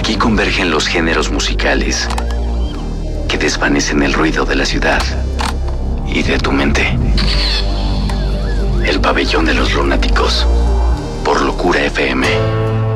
Aquí convergen los géneros musicales que desvanecen el ruido de la ciudad y de tu mente. El pabellón de los lunáticos, por Locura FM.